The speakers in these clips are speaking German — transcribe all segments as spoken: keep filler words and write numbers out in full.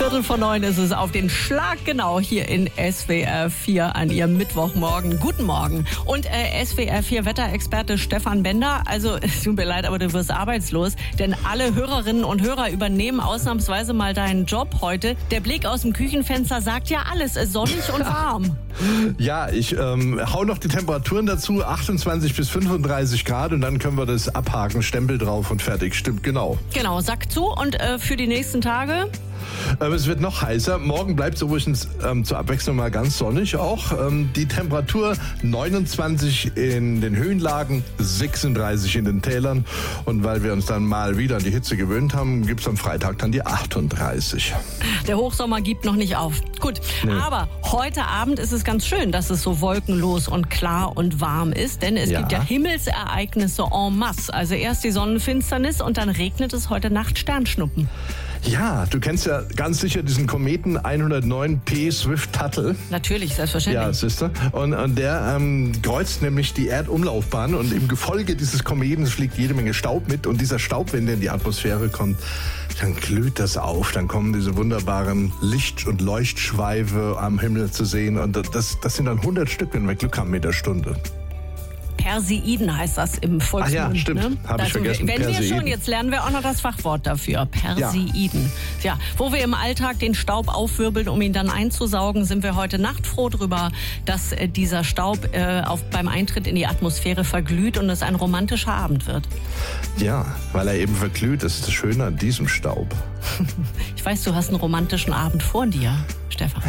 Viertel vor neun ist es auf den Schlag genau hier in S W R vier an Ihrem Mittwochmorgen. Guten Morgen. Und äh, S W R vier Wetterexperte Stefan Bender, also es tut mir leid, aber du wirst arbeitslos, denn alle Hörerinnen und Hörer übernehmen ausnahmsweise mal deinen Job heute. Der Blick aus dem Küchenfenster sagt ja alles, es ist sonnig und warm. Ja, ich ähm, hau noch die Temperaturen dazu, achtundzwanzig bis fünfunddreißig Grad und dann können wir das abhaken, Stempel drauf und fertig. Stimmt, genau. Genau, Sack zu und äh, für die nächsten Tage? Ähm, es wird noch heißer. Morgen bleibt es übrigens ähm, zur Abwechslung mal ganz sonnig auch. Ähm, die Temperatur neunundzwanzig in den Höhenlagen, sechsunddreißig in den Tälern. Und weil wir uns dann mal wieder an die Hitze gewöhnt haben, gibt es am Freitag dann die achtunddreißig. Der Hochsommer gibt noch nicht auf. Gut, nee. Aber heute Abend ist es ganz schön, dass es so wolkenlos und klar und warm ist. Denn es ja. gibt ja Himmelsereignisse en masse. Also erst die Sonnenfinsternis und dann regnet es heute Nacht Sternschnuppen. Ja, du kennst ja ganz sicher diesen Kometen hundertneun P Swift-Tuttle. Natürlich, selbstverständlich. Ja, siehst du. Und, und der ähm, kreuzt nämlich die Erdumlaufbahn und im Gefolge dieses Kometens fliegt jede Menge Staub mit und dieser Staub, wenn der in die Atmosphäre kommt, dann glüht das auf, dann kommen diese wunderbaren Licht- und Leuchtschweife am Himmel zu sehen und das, das sind dann hundert Stück, wenn wir Glück haben mit der Stunde. Perseiden heißt das im Volksmund. Ah ja, stimmt. Ne? Habe ich vergessen. Wenn Perseiden. wir schon, jetzt lernen wir auch noch das Fachwort dafür. Perseiden. Ja. ja, wo wir im Alltag den Staub aufwirbeln, um ihn dann einzusaugen, sind wir heute Nacht froh drüber, dass äh, dieser Staub äh, auf, beim Eintritt in die Atmosphäre verglüht und es ein romantischer Abend wird. Ja, weil er eben verglüht. Das ist das Schöne an diesem Staub. Ich weiß, du hast einen romantischen Abend vor dir, Stefan.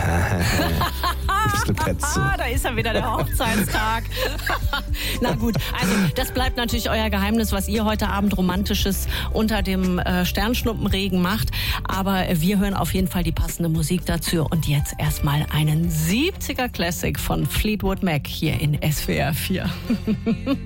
Du bist eine Petze. Da ist ja wieder der Hochzeitstag. Na gut, also das bleibt natürlich euer Geheimnis, was ihr heute Abend Romantisches unter dem äh, Sternschnuppenregen macht. Aber wir hören auf jeden Fall die passende Musik dazu. Und jetzt erstmal einen siebziger Classic von Fleetwood Mac hier in S W R vier.